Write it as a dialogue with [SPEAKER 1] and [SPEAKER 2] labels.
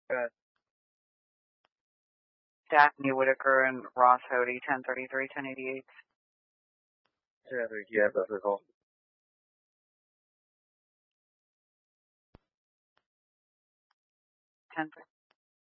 [SPEAKER 1] Good.
[SPEAKER 2] Daphne Whitaker and Ross Hody, 1033, 1088.
[SPEAKER 1] Yeah, that's a call.
[SPEAKER 2] 10